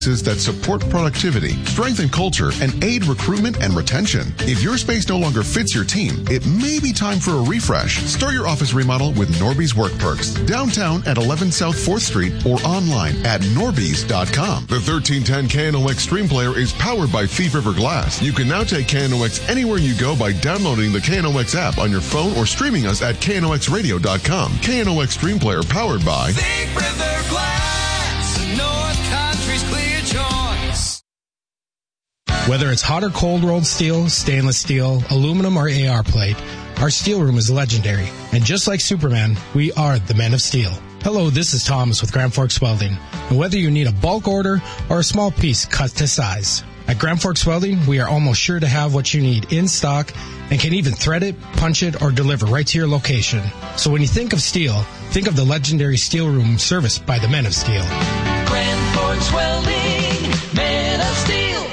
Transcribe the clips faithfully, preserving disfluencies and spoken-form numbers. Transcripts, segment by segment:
that support productivity, strengthen culture, and aid recruitment and retention. If your space no longer fits your team, it may be time for a refresh. Start your office remodel with Norby's Work Perks. Downtown at eleven South fourth Street or online at norbys dot com. The thirteen ten K N O X Stream Player is powered by Thief River Glass. You can now take K N O X anywhere you go by downloading the K N O X app on your phone or streaming us at K N O X radio dot com. K N O X Stream Player powered by Thief River Glass, North Country's clear choice. Whether it's hot or cold rolled steel, stainless steel, aluminum, or A R plate, our steel room is legendary. And just like Superman, we are the Men of Steel. Hello, this is Thomas with Grand Forks Welding. And whether you need a bulk order or a small piece cut to size, at Grand Forks Welding, we are almost sure to have what you need in stock and can even thread it, punch it, or deliver right to your location. So when you think of steel, think of the legendary steel room serviced by the Men of Steel. Grand Forks Welding, Men of Steel.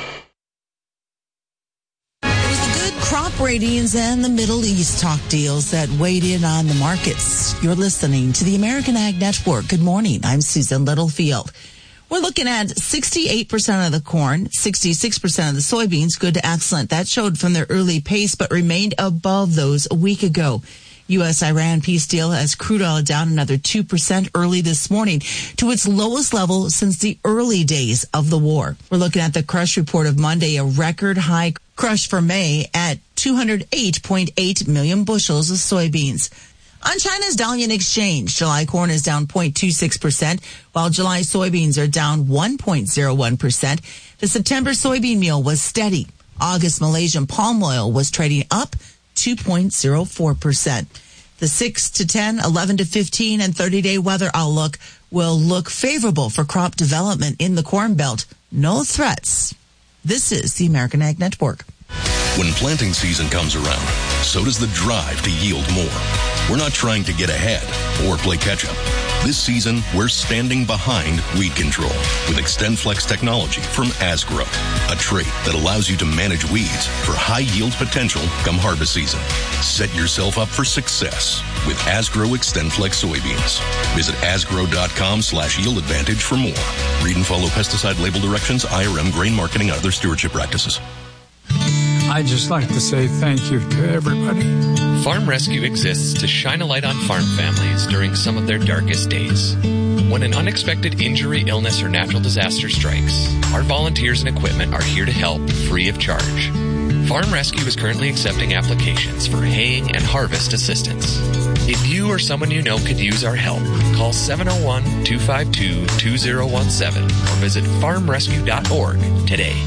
It was the good crop ratings and the Middle East talk deals that weighed in on the markets. You're listening to the American Ag Network. Good morning. I'm Susan Littlefield. We're looking at sixty-eight percent of the corn, sixty-six percent of the soybeans, good to excellent. That showed from their early pace, but remained above those a week ago. U S Iran peace deal has crude oil down another two percent early this morning to its lowest level since the early days of the war. We're looking at the crush report of Monday, a record high crush for May at two hundred eight point eight million bushels of soybeans. On China's Dalian Exchange, July corn is down zero point two six percent, while July soybeans are down one point zero one percent. The September soybean meal was steady. August Malaysian palm oil was trading up two point zero four percent. The six to ten, eleven to fifteen, and thirty-day weather outlook will look favorable for crop development in the Corn Belt. No threats. This is the American Ag Network. When planting season comes around, so does the drive to yield more. We're not trying to get ahead or play catch-up. This season, we're standing behind weed control with XtendFlex technology from Asgrow, a trait that allows you to manage weeds for high yield potential come harvest season. Set yourself up for success with Asgrow XtendFlex soybeans. Visit asgrow.com slash yield advantage for more. Read and follow pesticide label directions, I R M, grain marketing, and other stewardship practices. I'd just like to say thank you to everybody. Farm Rescue exists to shine a light on farm families during some of their darkest days. When an unexpected injury, illness, or natural disaster strikes, our volunteers and equipment are here to help free of charge. Farm Rescue is currently accepting applications for haying and harvest assistance. If you or someone you know could use our help, call seven oh one, two five two, two oh one seven or visit farm rescue dot org today.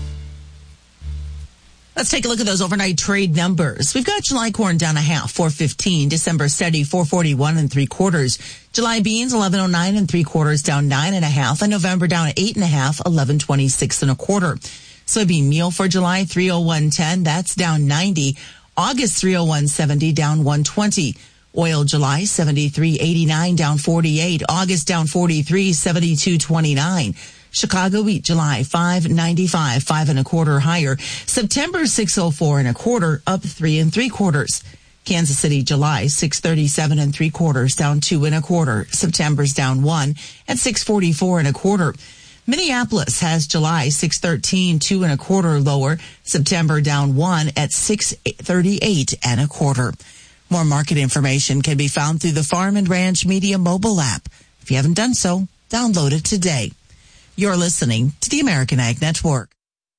Let's take a look at those overnight trade numbers. We've got July corn down a half, four fifteen. December steady, four forty-one and three quarters. July beans, eleven oh nine and three quarters, down nine and a half. And November down eight and a half, eleven twenty-six and a quarter. Soybean meal for July, three oh one ten. That's down ninety. August, three oh one seventy, down one twenty. Oil July, seventy-three eighty-nine, down forty-eight. August down forty-three, seventy-two twenty-nine. Chicago wheat July five ninety-five, five and a quarter higher. September six oh four and a quarter, up three and three quarters. Kansas City July six thirty-seven and three quarters, down two and a quarter. September's down one at six forty-four and a quarter. Minneapolis has July six thirteen, two and a quarter lower. September down one at six thirty-eight and a quarter. More market information can be found through the Farm and Ranch Media mobile app. If you haven't done so, download it today. You're listening to the American Ag Network.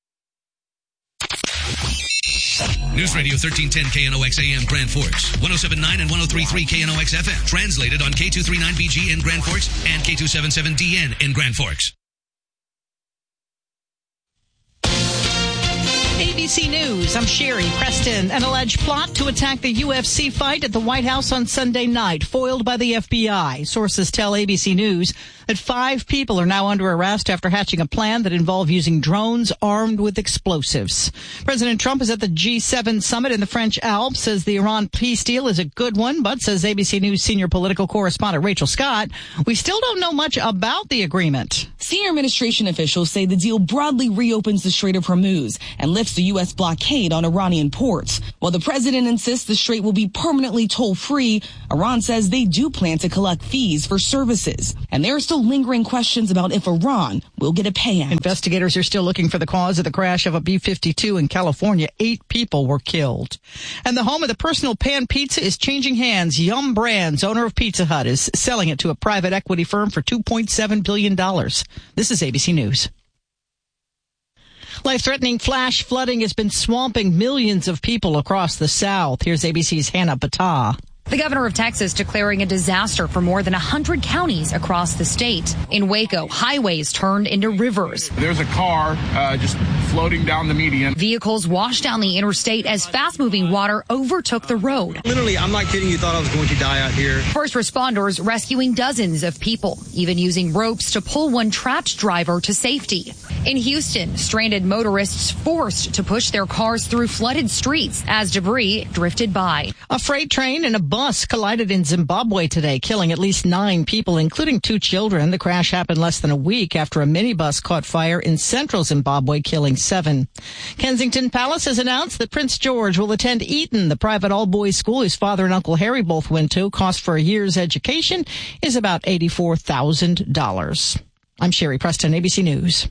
News Radio thirteen ten K N O X A M Grand Forks, one oh seven point nine and one oh three point three K N O X F M. Translated on K two thirty-nine B G in Grand Forks and K two seventy-seven D N in Grand Forks. A B C News, I'm Sherry Preston. An alleged plot to attack the U F C fight at the White House on Sunday night, foiled by the F B I. Sources tell A B C News that five people are now under arrest after hatching a plan that involved using drones armed with explosives. President Trump is at the G seven summit in the French Alps, says the Iran peace deal is a good one, but says A B C News senior political correspondent Rachel Scott, we still don't know much about the agreement. Senior administration officials say the deal broadly reopens the Strait of Hormuz and lifts the U S blockade on Iranian ports. While the president insists the strait will be permanently toll-free, Iran says they do plan to collect fees for services. And there are still still lingering questions about if Iran will get a payout. Investigators are still looking for the cause of the crash of a B fifty-two in California. Eight people were killed. And the home of the personal pan pizza is changing hands. Yum Brands, owner of Pizza Hut, is selling it to a private equity firm for two point seven billion dollars. This is A B C News. Life-threatening flash flooding has been swamping millions of people across the South. Here's A B C's Hannah Battah. The governor of Texas declaring a disaster for more than one hundred counties across the state. In Waco, highways turned into rivers. There's a car uh, just floating down the median. Vehicles washed down the interstate as fast-moving water overtook the road. Literally, I'm not kidding you, thought I was going to die out here. First responders rescuing dozens of people, even using ropes to pull one trapped driver to safety. In Houston, stranded motorists forced to push their cars through flooded streets as debris drifted by. A freight train and a bus collided in Zimbabwe today, killing at least nine people, including two children. The crash happened less than a week after a minibus caught fire in central Zimbabwe, killing seven. Kensington Palace has announced that Prince George will attend Eton, the private all-boys school his father and Uncle Harry both went to. Cost for a year's education is about eighty-four thousand dollars. I'm Sherry Preston, A B C News.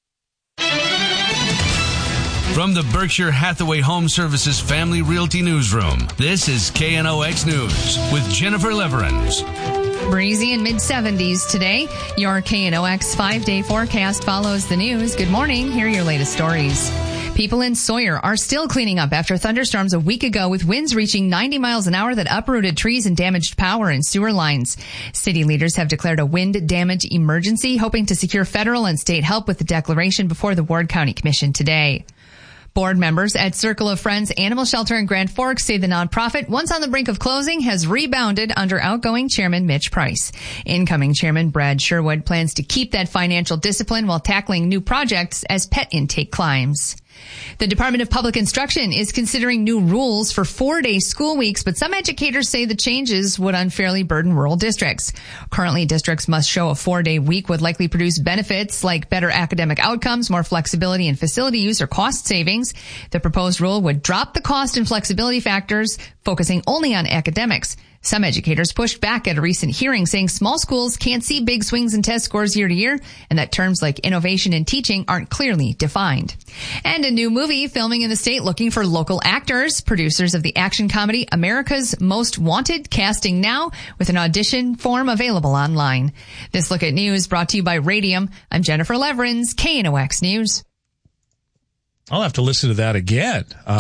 From the Berkshire Hathaway Home Services Family Realty Newsroom, this is K N O X News with Jennifer Leverins. Breezy and mid seventies today. Your K N O X five-day forecast follows the news. Good morning. Here are your latest stories. People in Sawyer are still cleaning up after thunderstorms a week ago with winds reaching ninety miles an hour that uprooted trees and damaged power and sewer lines. City leaders have declared a wind damage emergency, hoping to secure federal and state help with the declaration before the Ward County Commission today. Board members at Circle of Friends Animal Shelter in Grand Forks say the nonprofit, once on the brink of closing, has rebounded under outgoing chairman Mitch Price. Incoming chairman Brad Sherwood plans to keep that financial discipline while tackling new projects as pet intake climbs. The Department of Public Instruction is considering new rules for four-day school weeks, but some educators say the changes would unfairly burden rural districts. Currently, districts must show a four-day week would likely produce benefits like better academic outcomes, more flexibility in facility use, or cost savings. The proposed rule would drop the cost and flexibility factors, focusing only on academics. Some educators pushed back at a recent hearing, saying small schools can't see big swings in test scores year to year, and that terms like innovation and teaching aren't clearly defined. And a new movie filming in the state looking for local actors. Producers of the action comedy America's Most Wanted casting now, with an audition form available online. This Look at News brought to you by Radium. I'm Jennifer Leverins, K N O X News. I'll have to listen to that again. Uh-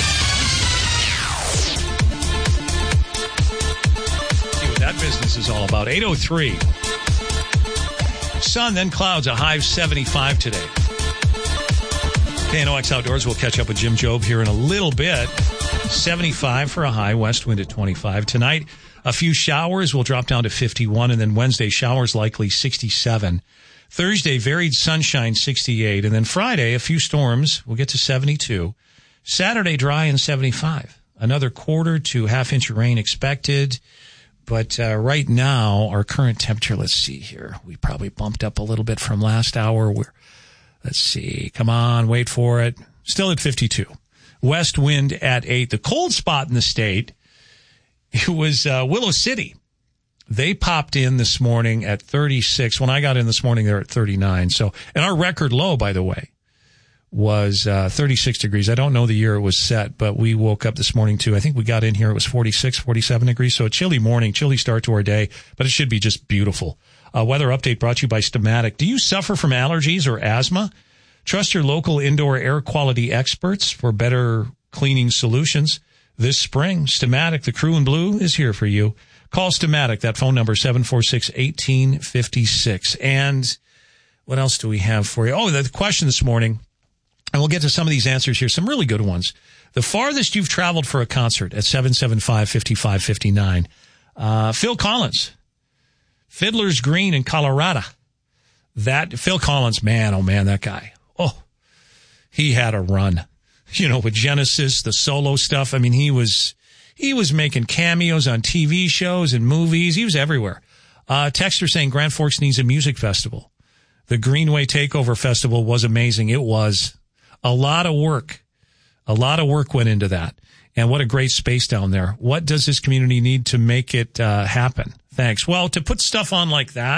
That business is all about. eight oh three. Sun, then clouds, a high of seventy-five today. K N O X Outdoors, we'll catch up with Jim Jobe here in a little bit. seventy-five for a high, west wind at twenty-five. Tonight, a few showers will drop down to fifty-one, and then Wednesday, showers likely sixty-seven. Thursday, varied sunshine, sixty-eight. And then Friday, a few storms, we'll get to seventy-two. Saturday, dry and seventy-five. Another quarter to half inch of rain expected. But uh, right now, our current temperature, let's see here. We probably bumped up a little bit from last hour. We're, let's see. Come on, wait for it. Still at fifty-two. West wind at eight. The cold spot in the state, it was uh, Willow City. They popped in this morning at thirty-six. When I got in this morning, they were at thirty-nine. So, and our record low, by the way, was uh, thirty-six degrees. I don't know the year it was set, but we woke up this morning too. I think we got in here, it was forty-six, forty-seven degrees. So a chilly morning, chilly start to our day, but it should be just beautiful. Uh, weather update brought to you by Stamatic. Do you suffer from allergies or asthma? Trust your local indoor air quality experts for better cleaning solutions. This spring, Stamatic, the crew in blue, is here for you. Call Stamatic, that phone number, seven four six, one eight five six. And what else do we have for you? Oh, the question this morning. And we'll get to some of these answers here, some really good ones. The farthest you've traveled for a concert at seven seven five, five five five nine. Uh, Phil Collins, Fiddler's Green in Colorado. That, Phil Collins, man, oh man, that guy. Oh, he had a run. You know, with Genesis, the solo stuff. I mean, he was, he was making cameos on T V shows and movies. He was everywhere. Uh, texter saying Grand Forks needs a music festival. The Greenway Takeover Festival was amazing. It was. A lot of work. A lot of work went into that. And what a great space down there. What does this community need to make it uh, happen? Thanks. Well, to put stuff on like that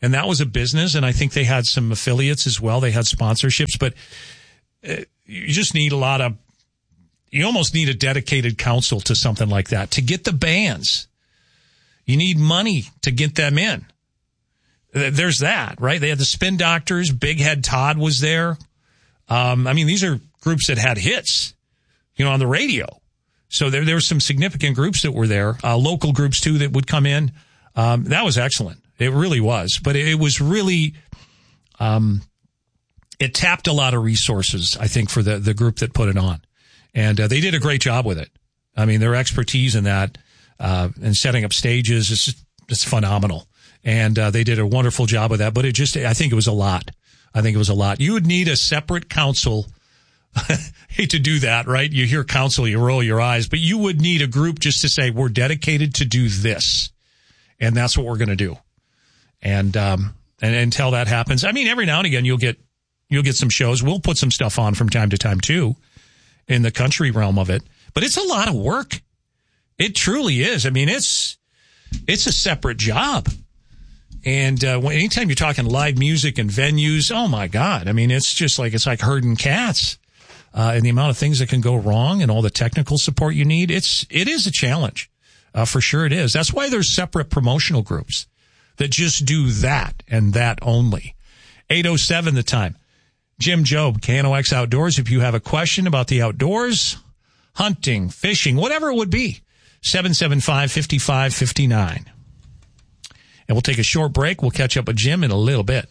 and that was a business. And I think they had some affiliates as well. They had sponsorships, but uh, you just need a lot of, you almost need a dedicated counsel to something like that to get the bands. You need money to get them in. There's that, right? They had the Spin Doctors. Big Head Todd was there. Um, I mean, these are groups that had hits, you know, on the radio. So there, there were some significant groups that were there, uh, local groups too that would come in. Um, that was excellent. It really was. But it, it was really, um, it tapped a lot of resources, I think, for the, the group that put it on. And uh, they did a great job with it. I mean, their expertise in that, uh, and setting up stages, it's just, it's phenomenal. And uh, they did a wonderful job with that. But it just, I think it was a lot. I think it was a lot. You would need a separate council. Hate to do that, right? You hear council, you roll your eyes, but you would need a group just to say, we're dedicated to do this. And that's what we're going to do. And, um, and until that happens, I mean, every now and again, you'll get, you'll get some shows. We'll put some stuff on from time to time too in the country realm of it, but it's a lot of work. It truly is. I mean, it's, it's a separate job. And uh, when, anytime you're talking live music and venues, oh my God. I mean, it's just like, it's like herding cats. Uh, and the amount of things that can go wrong and all the technical support you need, it's, it is a challenge. Uh, for sure it is. That's why there's separate promotional groups that just do that and that only. eight oh seven the time. Jim Job, K N O X Outdoors. If you have a question about the outdoors, hunting, fishing, whatever it would be, seven seven five, five five five nine. And we'll take a short break. We'll catch up with Jim in a little bit.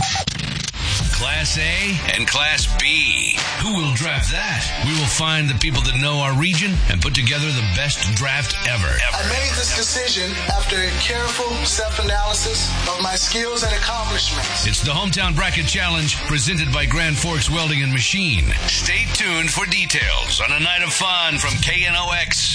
Class A and Class B. Who will draft that? We will find the people that know our region and put together the best draft ever. ever. I made this decision after a careful self-analysis of my skills and accomplishments. It's the Hometown Bracket Challenge presented by Grand Forks Welding and Machine. Stay tuned for details on a night of fun from K N O X.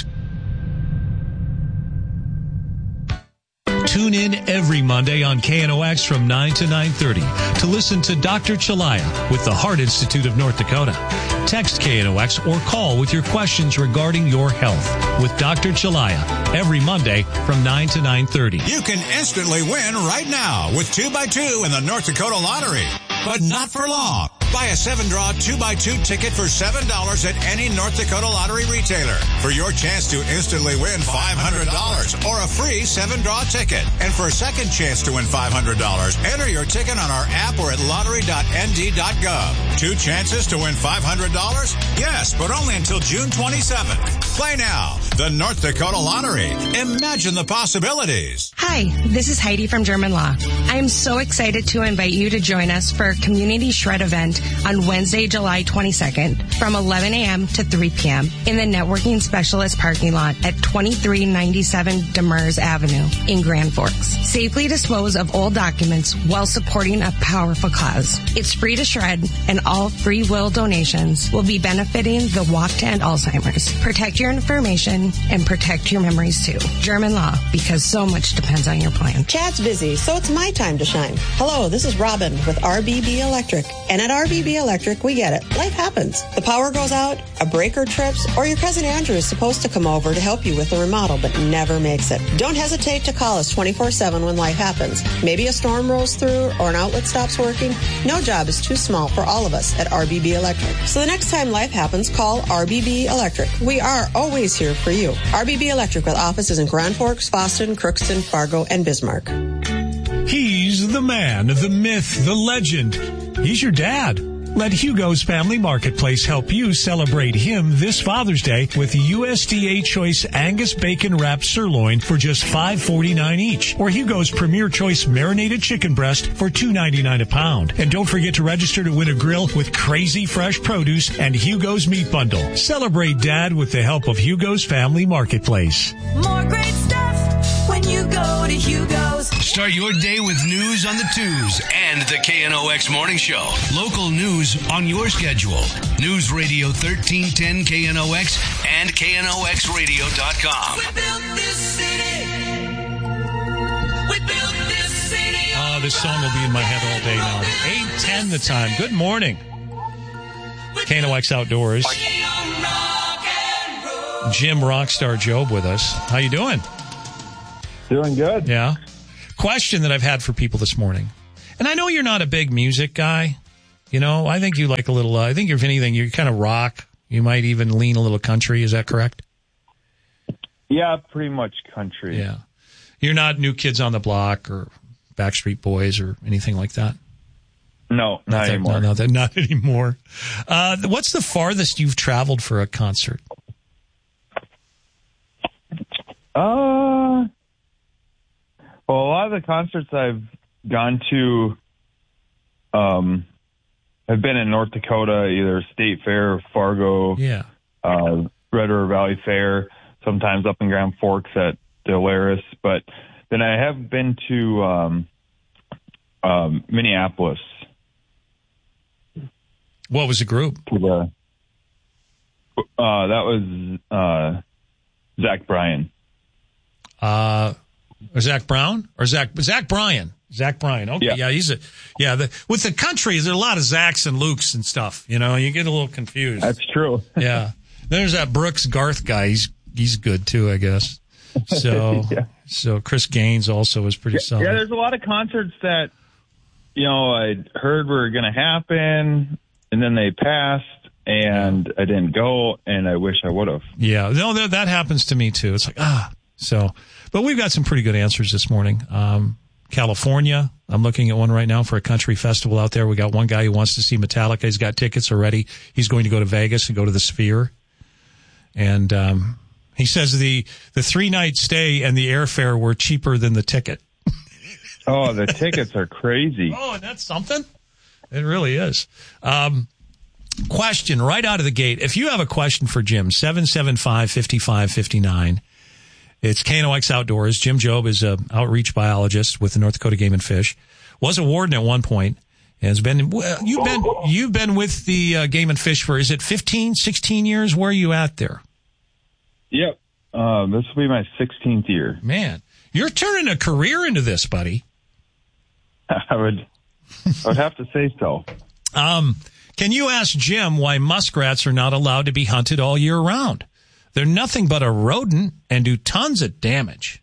Tune in every Monday on K N O X from nine to nine thirty to listen to Doctor Chalaya with the Heart Institute of North Dakota. Text K N O X or call with your questions regarding your health with Doctor Chalaya every Monday from nine to nine thirty. You can instantly win right now with two by two in the North Dakota Lottery, but not for long. Buy a seven-draw two by two ticket for seven dollars at any North Dakota Lottery retailer for your chance to instantly win five hundred dollars or a free seven-draw ticket. And for a second chance to win five hundred dollars, enter your ticket on our app or at lottery dot n d dot gov. Two chances to win five hundred dollars? Yes, but only until June twenty-seventh. Play now. The North Dakota Lottery. Imagine the possibilities. Hi, this is Heidi from German Law. I am so excited to invite you to join us for a community shred event on Wednesday, July twenty-second from eleven a.m. to three p.m. in the Networking Specialist parking lot at twenty-three ninety-seven Demers Avenue in Grand Forks. Safely dispose of old documents while supporting a powerful cause. It's free to shred, and all free will donations will be benefiting the Walk to End Alzheimer's. Protect your information and protect your memories too. German Law, because so much depends on your plan. Chad's busy, so it's my time to shine. Hello, this is Robin with R B B Electric. And at R B B Electric, we get it. Life happens. The power goes out, a breaker trips, or your cousin Andrew is supposed to come over to help you with the remodel, but never makes it. Don't hesitate to call us twenty-four seven when life happens. Maybe a storm rolls through or an outlet stops working. No job is too small for all of us at R B B Electric. So the next time life happens, call R B B Electric. We are always here for you. R B B Electric with offices in Grand Forks, Boston, Crookston, Fargo, and Bismarck. He's the man, the myth, the legend. He's your dad. Let Hugo's Family Marketplace help you celebrate him this Father's Day with U S D A Choice Angus Bacon Wrapped Sirloin for just five forty-nine each, or Hugo's Premier Choice Marinated Chicken Breast for two ninety-nine a pound. And don't forget to register to win a grill with crazy fresh produce and Hugo's Meat Bundle. Celebrate Dad with the help of Hugo's Family Marketplace. More great stuff when you go to Hugo's. Start your day with news on the twos and the K N O X Morning Show. Local news on your schedule. News Radio thirteen ten K N O X and K N O X radio dot com. We built this city. We built this city. Oh, this song will be in my head all day now. eight ten the time. Good morning. K N O X Outdoors. Jim Rockstar Job with us. How you doing? Doing good. Yeah. question that I've had for people this morning. And I know you're not a big music guy. You know, I think you like a little, uh, I think if anything, you're kind of rock. You might even lean a little country. Is that correct? Yeah, pretty much country. Yeah. You're not New Kids on the Block or Backstreet Boys or anything like that? No, not, not that, anymore. No, no, not anymore. Uh, what's the farthest you've traveled for a concert? Uh, well, a lot of the concerts I've gone to um, have been in North Dakota, either State Fair, Fargo, yeah, uh, Red River Valley Fair, sometimes up in Grand Forks at Delaris. But then I have been to um, um, Minneapolis. What was the group? To the, uh, that was uh, Zach Bryan. Uh, or Zach Brown or Zach Zach Bryan? Zach Bryan. Okay, yeah, yeah he's a yeah. The, with the country, there's a lot of Zachs and Lukes and stuff. You know, you get a little confused. That's true. Yeah. There's that Brooks Garth guy. He's he's good too, I guess. So yeah. So Chris Gaines also was pretty yeah, solid. Yeah, there's a lot of concerts that you know I heard were going to happen, and then they passed. And I didn't go, and I wish I would have. Yeah, no, that, that happens to me too. It's like ah. So, but we've got some pretty good answers this morning. Um, California, I'm looking at one right now for a country festival out there. We got one guy who wants to see Metallica. He's got tickets already. He's going to go to Vegas and go to the Sphere. And um, he says the, the three-night stay and the airfare were cheaper than the ticket. Oh, the tickets are crazy. Oh, and that's something? It really is. Um, question right out of the gate. If you have a question for Jim, seven seven five, five five five nine. It's K N O X Outdoors. Jim Jobe is an outreach biologist with the North Dakota Game and Fish. Was a warden at one point. And has been, well, you've been, you've been with the uh, Game and Fish for, is it fifteen, sixteen years? Where are you at there? Yep. Uh, this will be my sixteenth year. Man, you're turning a career into this, buddy. I would, I would have to say so. Um, can you ask Jim why muskrats are not allowed to be hunted all year round? They're nothing but a rodent and do tons of damage.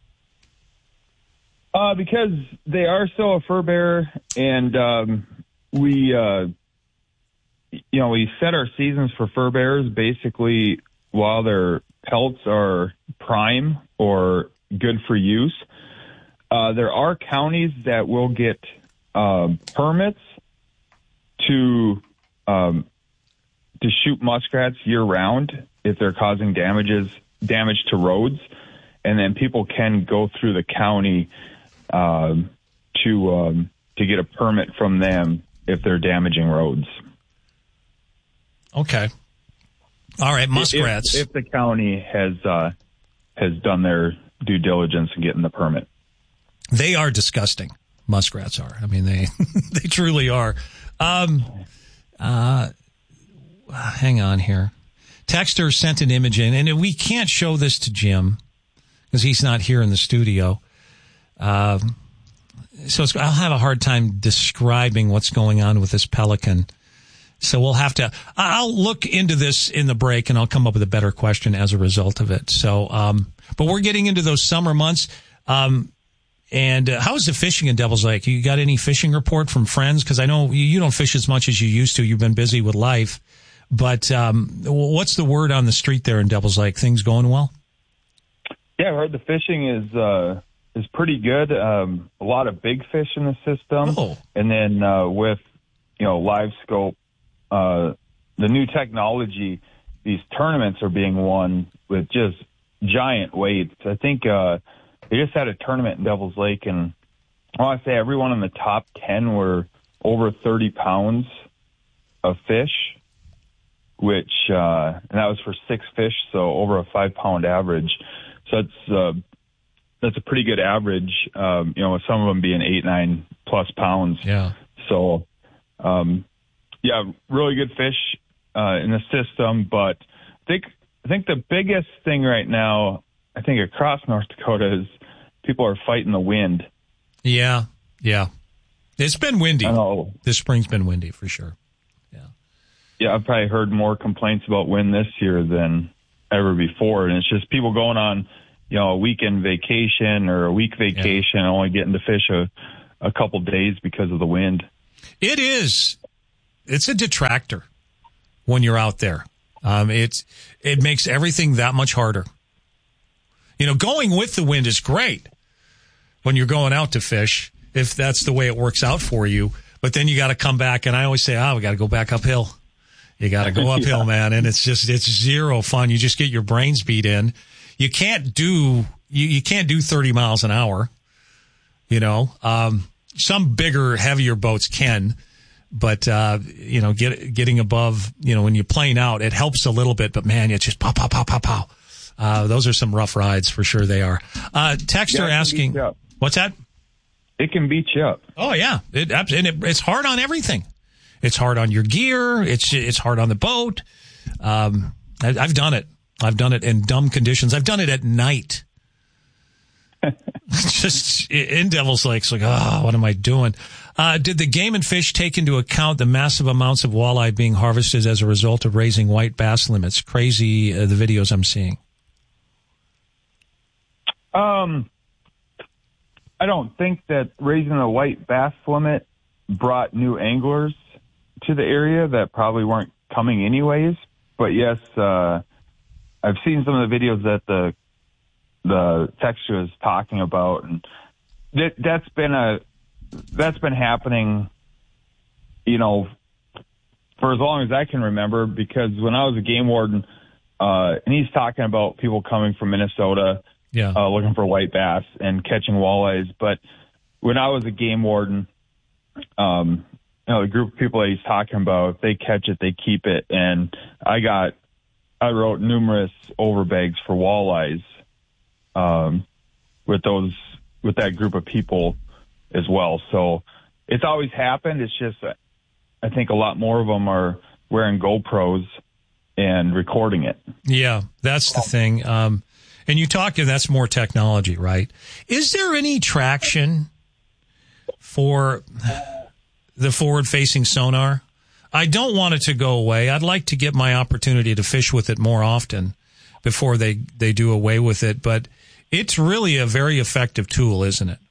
Uh, because they are still a fur bearer, and um, we, uh, you know, we set our seasons for fur bearers basically while their pelts are prime or good for use. Uh, there are counties that will get uh, permits to um, to shoot muskrats year round if they're causing damages damage to roads, and then people can go through the county um, to um, to get a permit from them if they're damaging roads. Okay. All right, muskrats. If, if the county has uh, has done their due diligence in getting the permit. They are disgusting. Muskrats are. I mean, they they truly are. Um, uh, hang on here. Texter sent an image in, and we can't show this to Jim because he's not here in the studio. Um, so it's, I'll have a hard time describing what's going on with this pelican. So we'll have to, I'll look into this in the break and I'll come up with a better question as a result of it. So, um, but we're getting into those summer months. Um, and uh, how is the fishing in Devil's Lake? You got any fishing report from friends? Because I know you, you don't fish as much as you used to. You've been busy with life. But um, what's the word on the street there in Devil's Lake? Things going well? Yeah, I heard the fishing is uh, is pretty good. Um, a lot of big fish in the system. Oh. And then uh, with, you know, live scope, uh, the new technology, these tournaments are being won with just giant weights. I think uh, they just had a tournament in Devil's Lake, and I want to say everyone in the top ten were over thirty pounds of fish. Which, uh, and that was for six fish, so over a five pound average. So that's, uh, that's a pretty good average, um, you know, with some of them being eight, nine plus pounds. Yeah. So, um, yeah, really good fish, uh, in the system. But I think, I think the biggest thing right now, I think across North Dakota is people are fighting the wind. Yeah. Yeah. It's been windy. I know. This spring's been windy for sure. Yeah, I've probably heard more complaints about wind this year than ever before. And it's just people going on you know, a weekend vacation or a week vacation, yeah. only getting to fish a, a couple days because of the wind. It is. It's a detractor when you're out there. Um, it's, it makes everything that much harder. You know, going with the wind is great when you're going out to fish, if that's the way it works out for you. But then you got to come back, and I always say, oh, we got to go back uphill. You got to go uphill, yeah. man. And it's just, it's zero fun. You just get your brains beat in. You can't do, you, you can't do thirty miles an hour. You know, um, some bigger, heavier boats can, but, uh, you know, get, getting above, you know, when you're playing out, it helps a little bit, but man, it's just pow, pow, pow, pow, pow. Uh, those are some rough rides for sure. They are. Uh, texter yeah, asking, what's that? It can beat you up. Oh yeah. It, and it, it's hard on everything. It's hard on your gear. It's it's hard on the boat. Um, I, I've done it. I've done it in dumb conditions. I've done it at night. Just in Devil's Lake. It's like, oh, what am I doing? Uh, did the Game and Fish take into account the massive amounts of walleye being harvested as a result of raising white bass limits? Crazy, uh, the videos I'm seeing. Um, I don't think that raising the white bass limit brought new anglers to the area that probably weren't coming anyways. But yes, uh, I've seen some of the videos that the the texture is talking about, and that that's been a that's been happening, you know, for as long as I can remember. Because when I was a game warden, uh, and he's talking about people coming from Minnesota, yeah, uh, looking for white bass and catching walleyes. But when I was a game warden, um. You know, the group of people that he's talking about, if they catch it, they keep it. And I got, I wrote numerous overbags for walleyes um, with those, with that group of people as well. So it's always happened. It's just, I think a lot more of them are wearing GoPros and recording it. Yeah, that's the thing. Um, and you talk, and that's more technology, right? Is there any traction for the forward-facing sonar? I don't want it to go away. I'd like to get my opportunity to fish with it more often before they, they do away with it. But it's really a very effective tool, isn't it?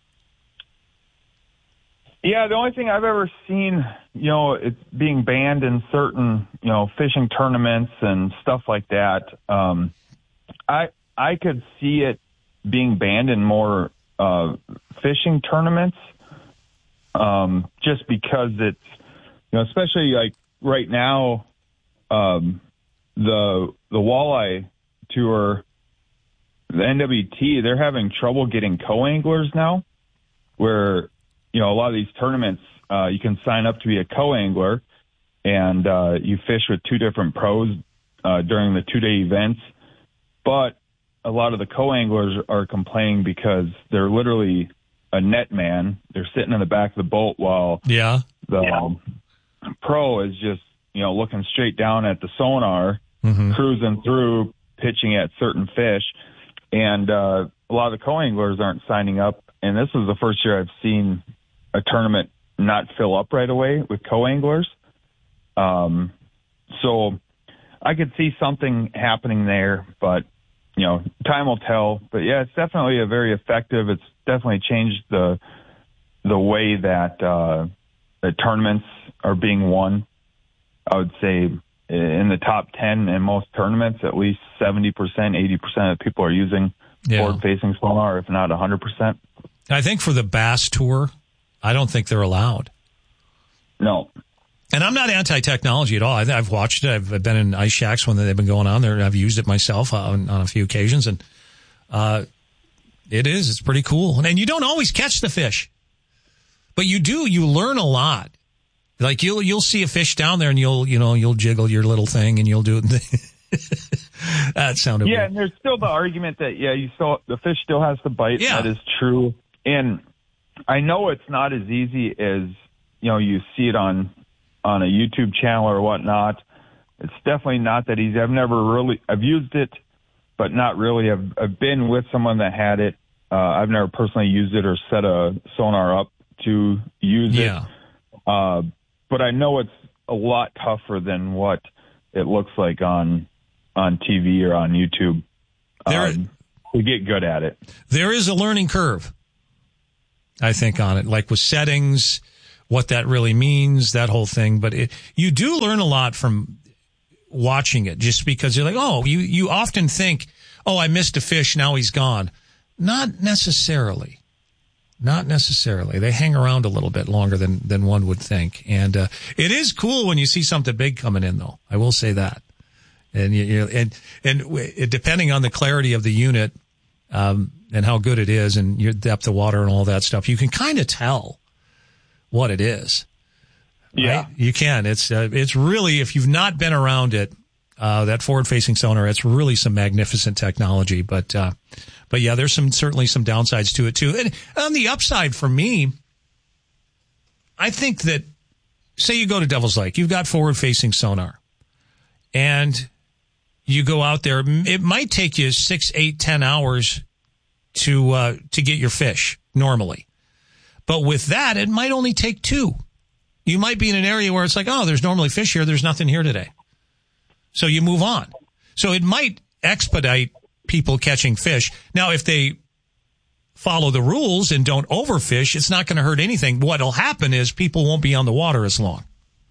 Yeah, the only thing I've ever seen, you know, it's being banned in certain, you know, fishing tournaments and stuff like that. Um, I I could see it being banned in more uh, fishing tournaments. Um, just because it's, you know, especially like right now, um, the, the walleye tour, the N W T, they're having trouble getting co-anglers now, where, you know, a lot of these tournaments, uh, you can sign up to be a co-angler and, uh, you fish with two different pros, uh, during the two day events. But a lot of the co-anglers are complaining because they're literally a net man. They're sitting in the back of the boat while yeah. the yeah. Um, pro is just, you know, looking straight down at the sonar, mm-hmm. cruising through, pitching at certain fish. And uh, a lot of the co-anglers aren't signing up. And this is the first year I've seen a tournament not fill up right away with co-anglers. Um, so I could see something happening there, but, you know, time will tell. But yeah, it's definitely a very effective. It's definitely changed the the way that uh, the tournaments are being won. I would say in the top ten in most tournaments, at least seventy percent, eighty percent of people are using yeah. forward-facing sonar, if not one hundred percent. I think for the Bass Tour, I don't think they're allowed. No. And I'm not anti-technology at all. I, I've watched it. I've been in ice shacks when they've been going on there. I've used it myself on, on a few occasions, and uh, it is. It's pretty cool. And you don't always catch the fish, but you do. You learn a lot. Like you'll you'll see a fish down there, and you'll you know you'll jiggle your little thing, and you'll do it. That sounded yeah. weird. And there's still the argument that yeah, you still the fish still has to bite. Yeah. That is true. And I know it's not as easy as you know you see it on. on a YouTube channel or whatnot. It's definitely not that easy. I've never really, I've used it, but not really. I've, I've been with someone that had it. Uh, I've never personally used it or set a sonar up to use yeah. it. Uh, but I know it's a lot tougher than what it looks like on, on T V or on YouTube. There, Um, to get good at it. There is a learning curve, I think, on it, like with settings, what that really means, that whole thing. But it, you do learn a lot from watching it, just because you're like, oh, you, you often think, oh, I missed a fish, now he's gone. Not necessarily. Not necessarily. They hang around a little bit longer than, than one would think. And uh, it is cool when you see something big coming in, though. I will say that. And you, you and and w- depending on the clarity of the unit um, and how good it is, and your depth of water and all that stuff, you can kind of tell what it is. Yeah, right? You can. It's uh, it's really, if you've not been around it, uh, that forward-facing sonar, it's really some magnificent technology. But uh, but yeah, there's some certainly some downsides to it too. And on the upside, for me, I think that, say you go to Devil's Lake, you've got forward-facing sonar, and you go out there. It might take you six, eight, ten hours to uh, to get your fish normally, but with that, it might only take two. You might be in an area where it's like, oh, there's normally fish here. There's nothing here today. So you move on. So it might expedite people catching fish. Now, if they follow the rules and don't overfish, it's not going to hurt anything. What'll happen is people won't be on the water as long.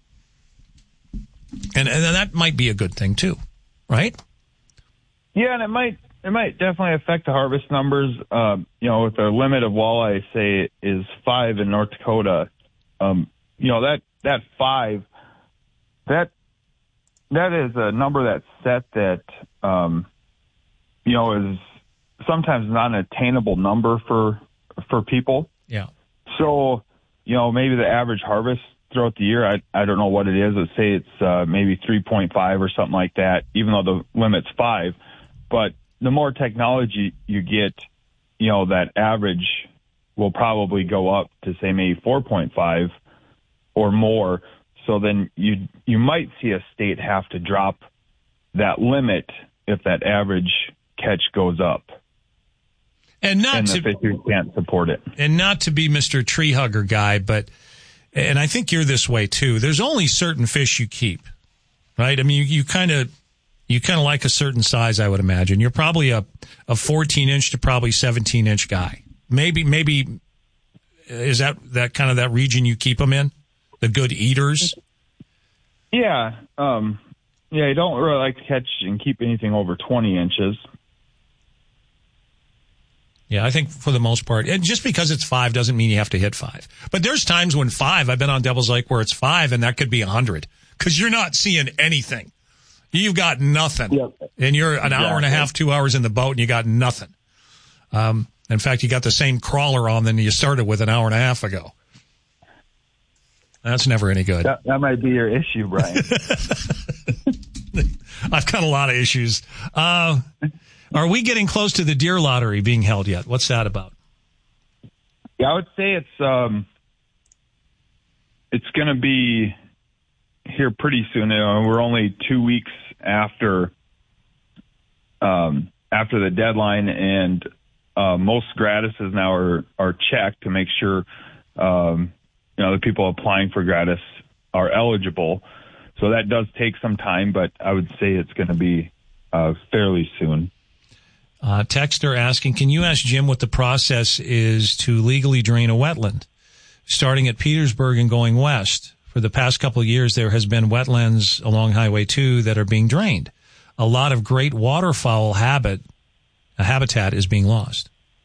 And, and that might be a good thing too, right? Yeah, and it might it might definitely affect the harvest numbers. Um, you know, with the limit of walleye, say, is five in North Dakota. Um, you know, that that five, that that is a number that's set that, um, you know, is sometimes not an attainable number for for people. Yeah. So, you know, maybe the average harvest throughout the year, I I don't know what it is. Let's say it's uh, maybe three point five or something like that, even though the limit's five. But the more technology you get, you know, that average will probably go up to, say, maybe four point five or more. So then you you might see a state have to drop that limit if that average catch goes up. And not and to, the fisheries can't support it. And not to be Mister Tree Hugger guy, but, and I think you're this way too, there's only certain fish you keep, right? I mean, you, you kind of, you kind of like a certain size, I would imagine. You're probably a, a fourteen inch to probably seventeen inch guy. Maybe, maybe, is that, that kind of that region you keep them in? The good eaters? Yeah. Um, yeah, you don't really like to catch and keep anything over twenty inches. Yeah, I think for the most part, and just because it's five doesn't mean you have to hit five. But there's times when five, I've been on Devil's Lake where it's five and that could be a hundred because you're not seeing anything. You've got nothing. Yep. And you're an exactly. hour and a half, two hours in the boat and you got nothing. Um, in fact, you got the same crawler on than you started with an hour and a half ago. That's never any good. That, that might be your issue, Brian. I've got a lot of issues. Uh, are we getting close to the deer lottery being held yet? What's that about? Yeah, I would say it's um, it's going to be here pretty soon. You know, we're only two weeks after um, after the deadline, and uh, most gratuses now are are checked to make sure. Um, You know, the people applying for gratis are eligible. So that does take some time, but I would say it's going to be uh, fairly soon. Uh, texter asking, can you ask Jim what the process is to legally drain a wetland? Starting at Petersburg and going west. For the past couple of years, there has been wetlands along Highway two that are being drained. A lot of great waterfowl habit, a habitat is being lost.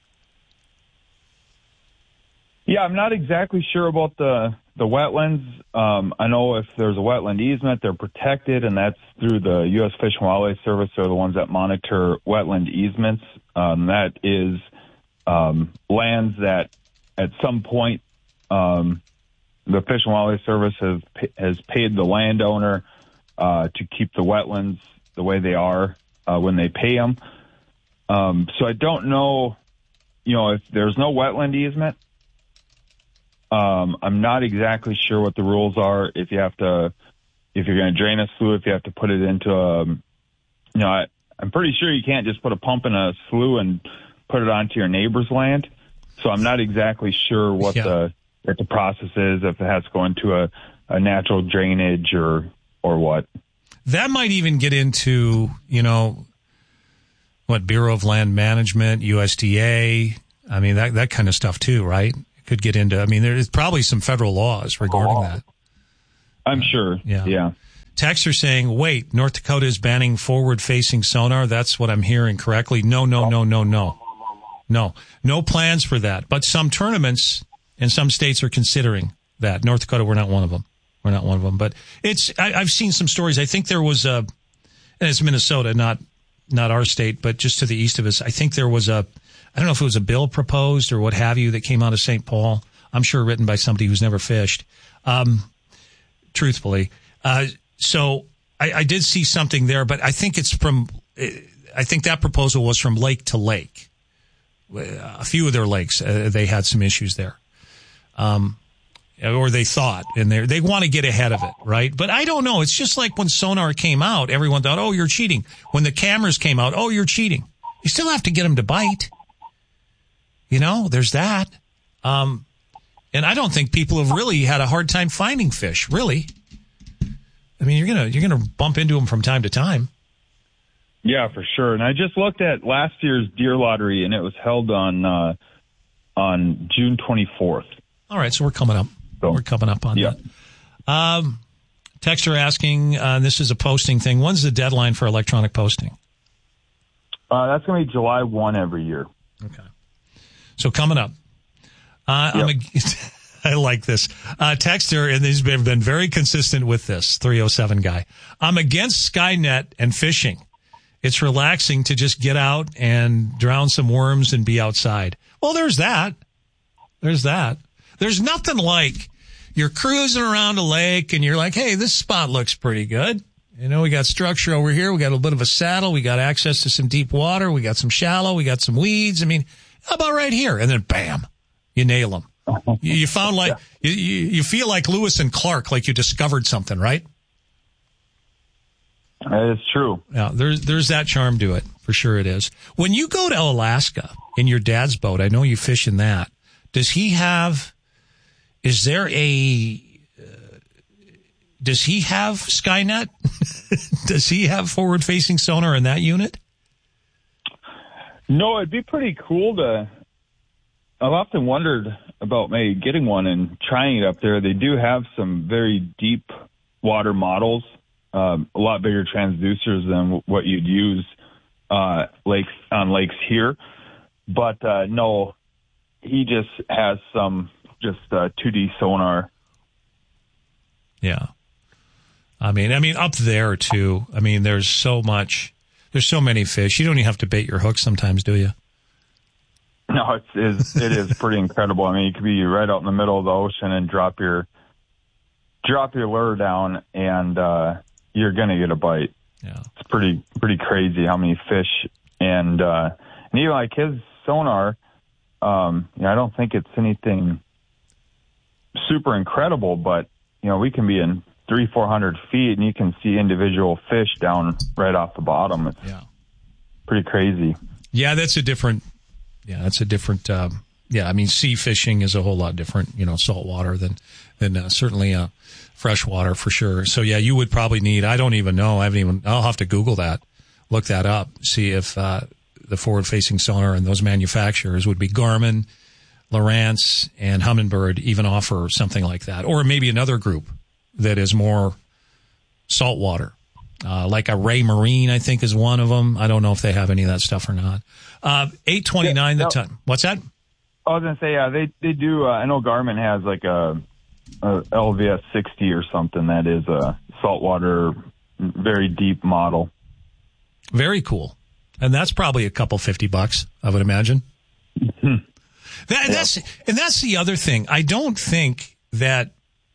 Yeah, I'm not exactly sure about the the wetlands. Um, I know if there's a wetland easement, they're protected, and that's through the U S Fish and Wildlife Service. They're the ones that monitor wetland easements. Um, that is um, lands that at some point um, the Fish and Wildlife Service has has paid the landowner uh, to keep the wetlands the way they are uh, when they pay them. Um, so I don't know, you know, if there's no wetland easement. Um, I'm not exactly sure what the rules are. If you have to, if you're going to drain a slough, if you have to put it into a, you know, I, I'm pretty sure you can't just put a pump in a slough and put it onto your neighbor's land. So I'm not exactly sure what yeah. the what the process is, if it has to go into a, a natural drainage or or what. That might even get into, you know, what, Bureau of Land Management, U S D A. I mean, that, that kind of stuff too, right? It could get into, I mean, there's probably some federal laws regarding that. I'm sure. Yeah. Yeah. Texts are saying, wait, North Dakota is banning forward-facing sonar. That's what I'm hearing correctly. No, no, no, no, no. No. No plans for that. But some tournaments in some states are considering that. North Dakota, we're not one of them. We're not one of them. But it's, I, I've seen some stories. I think there was a, and it's Minnesota, not, not our state, but just to the east of us. I think there was a, I don't know if it was a bill proposed or what have you that came out of Saint Paul. I'm sure written by somebody who's never fished. Um, truthfully. Uh, so I, I did see something there, but I think it's from, I think that proposal was from lake to lake. A few of their lakes, uh, they had some issues there. Um, or they thought, and they they want to get ahead of it, right? But I don't know. It's just like when sonar came out, everyone thought, oh, you're cheating. When the cameras came out, oh, you're cheating. You still have to get them to bite. You know, there's that. Um, and I don't think people have really had a hard time finding fish, really. I mean, you're gonna you're gonna bump into them from time to time. Yeah, for sure. And I just looked at last year's deer lottery, and it was held on uh, on June twenty-fourth. All right, so we're coming up. So, we're coming up on yeah. that. Um, texter asking, uh, this is a posting thing. When's the deadline for electronic posting? Uh, that's going to be July first every year. Okay. So coming up. Uh, yep. I'm a, I like this. Uh, texter, and he's been, been very consistent with this, three oh seven guy. I'm against Skynet and fishing. It's relaxing to just get out and drown some worms and be outside. Well, there's that. There's that. There's nothing like you're cruising around a lake and you're like, hey, this spot looks pretty good. You know, we got structure over here. We got a little bit of a saddle. We got access to some deep water. We got some shallow. We got some weeds. I mean, how about right here? And then bam, you nail them. You, you found like, you, you feel like Lewis and Clark, like you discovered something, right? That is true. Yeah, there's there's that charm to it. For sure it is. When you go to Alaska in your dad's boat, I know you fish in that. Does he have, is there a, uh, does he have Skynet? Does he have forward-facing sonar in that unit? No, it'd be pretty cool to, I've often wondered about maybe getting one and trying it up there. They do have some very deep water models. Um, a lot bigger transducers than what you'd use uh, lakes on lakes here, but uh, no, he just has some just uh, two D sonar. Yeah, I mean, I mean up there too. I mean, there's so much, there's so many fish. You don't even have to bait your hook sometimes, do you? No, it's, it's it is pretty incredible. I mean, you could be right out in the middle of the ocean and drop your drop your lure down and. Uh, You're gonna get a bite. Yeah, it's pretty pretty crazy how many fish and uh, and even like his sonar. Um, you know, I don't think it's anything super incredible, but you know, we can be in three four hundred feet and you can see individual fish down right off the bottom. It's yeah, pretty crazy. Yeah, that's a different. Yeah, that's a different. Um, yeah, I mean, sea fishing is a whole lot different. You know, saltwater than than uh, certainly. Uh, Fresh water for sure. So yeah, you would probably need, I don't even know. I haven't even, I'll have to Google that, look that up, see if, uh, the forward facing sonar and those manufacturers would be Garmin, Lowrance, and Humminbird even offer something like that. Or maybe another group that is more saltwater, uh, like a Ray Marine, I think is one of them. I don't know if they have any of that stuff or not. Uh, eight twenty-nine yeah, no, the ton. What's that? I was going to say, yeah, they, they do, uh, I know Garmin has like a, Uh, L V S sixty or something that is a saltwater, very deep model. Very cool, and that's probably a couple fifty bucks, I would imagine. Mm-hmm. That, yeah. That's and that's the other thing. I don't think that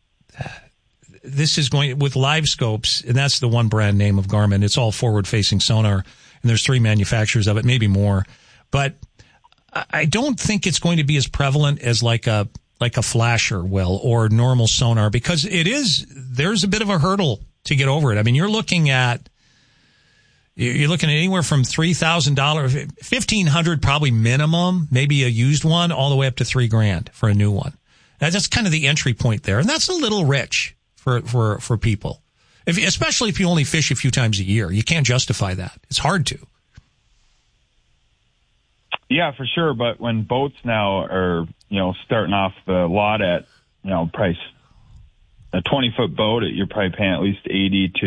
this is going with live scopes, and that's the one brand name of Garmin. It's all forward-facing sonar, and there's three manufacturers of it, maybe more, but I don't think it's going to be as prevalent as like a. like a flasher will or normal sonar, because it is, there's a bit of a hurdle to get over it. I mean, you're looking at, you're looking at anywhere from three thousand dollars, fifteen hundred dollars probably minimum, maybe a used one, all the way up to three grand for a new one. That's kind of the entry point there. And that's a little rich for, for, for people. If, especially if you only fish a few times a year. You can't justify that. It's hard to. Yeah, for sure. But when boats now are, you know, starting off the lot at, you know, price, a twenty foot boat, you're probably paying at least eighty to